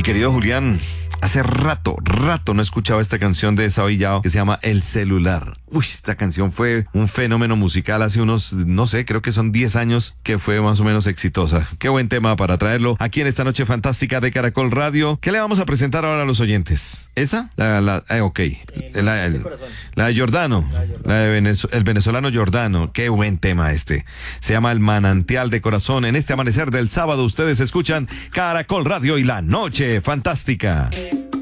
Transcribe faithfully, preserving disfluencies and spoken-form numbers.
querido Julián, hace rato, rato no escuchaba esta canción de Sao Yao que se llama El Celular. Uy, esta canción fue un fenómeno musical hace unos, no sé, creo que son diez años que fue más o menos exitosa. Qué buen tema para traerlo aquí en esta noche fantástica de Caracol Radio. ¿Qué le vamos a presentar ahora a los oyentes? ¿Esa? La, la, eh, ok. La, el, la de Giordano, la de Venezu- el venezolano Giordano. Qué buen tema este. Se llama El Manantial de Corazón. En este amanecer del sábado ustedes escuchan Caracol Radio y la noche fantástica.